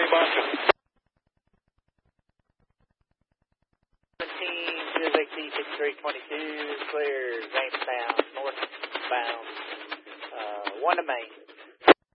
Boston. 17, 2XT 6322, clear, Jamestown, northbound, 1 to Main.